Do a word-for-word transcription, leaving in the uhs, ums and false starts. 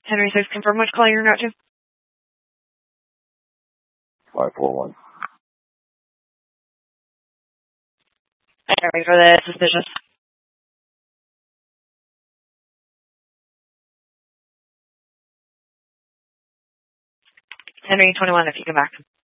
Henry six, confirm which call you're in route to. five four one. Henry for the suspicious. Henry twenty-one, if you come back.